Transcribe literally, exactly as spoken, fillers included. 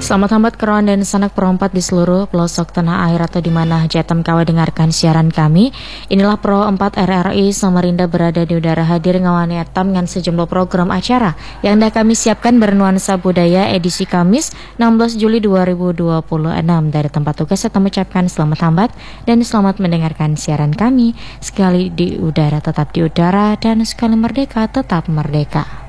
Selamat hambat kerohan dan sanak perompat di seluruh pelosok tanah air atau di mana Jatam kawa dengarkan siaran kami. Inilah Pro empat R R I Samarinda berada di udara hadir ngawani etam dengan sejumlah program acara yang dah kami siapkan bernuansa budaya edisi Kamis enam belas Juli dua ribu dua puluh enam. Dari tempat tugas saya mengucapkan selamat hambat dan selamat mendengarkan siaran kami. Sekali di udara tetap di udara dan sekali merdeka tetap merdeka.